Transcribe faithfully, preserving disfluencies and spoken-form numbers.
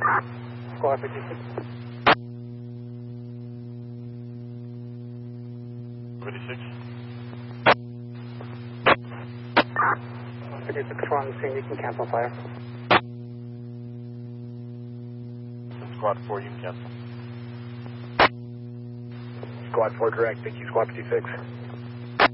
Squad fifty-six. fifty-six. fifty-six from scene, you can cancel fire. Squad four, you can cancel. Squad four, correct. Thank you, Squad fifty-six.